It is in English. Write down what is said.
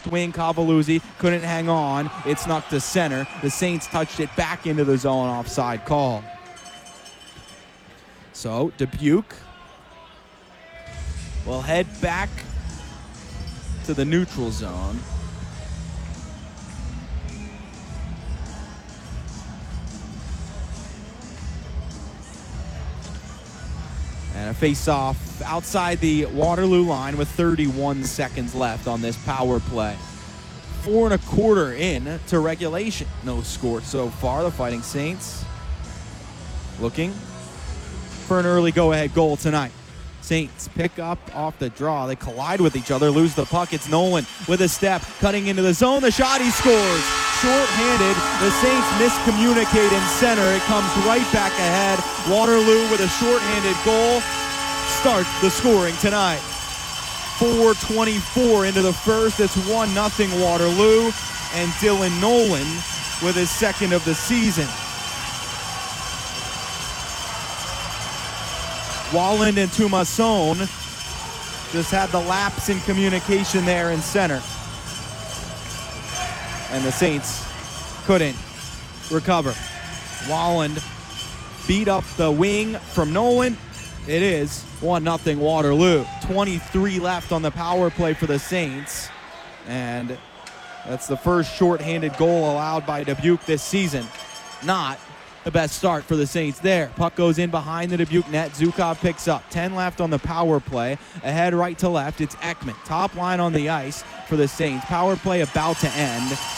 left wing. Cavalluzzi couldn't hang on. It snuck to center. The Saints touched it back into the zone, offside call. So Dubuque will head back to the neutral zone. And a face-off outside the Waterloo line with 31 seconds left on this power play. 4 1/4 in to regulation. No score so far. The Fighting Saints looking for an early go-ahead goal tonight. Saints pick up off the draw. They collide with each other, lose the puck. It's Nolan with a step, cutting into the zone. The shot, he scores. Short-handed, the Saints miscommunicate in center. It comes right back ahead. Waterloo with a short-handed goal starts the scoring tonight. 4:24 into the first. It's 1-0 Waterloo, and Dylan Nolan with his second of the season. Walland and Tumasson just had the lapse in communication there in center. And the Saints couldn't recover. Walland beat up the wing from Nolan. It is 1-0 Waterloo. 23 left on the power play for the Saints. And that's the first shorthanded goal allowed by Dubuque this season. Not the best start for the Saints there. Puck goes in behind the Dubuque net. Zukov picks up. 10 left on the power play. Ahead right to left, it's Ekman. Top line on the ice for the Saints. Power play about to end.